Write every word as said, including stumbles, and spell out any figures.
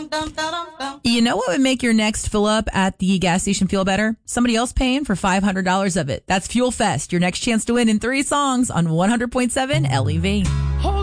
You know what would make your next fill up at the gas station feel better? Somebody else paying for five hundred dollars of it. That's Fuel Fest, your next chance to win in three songs on one hundred point seven L E V.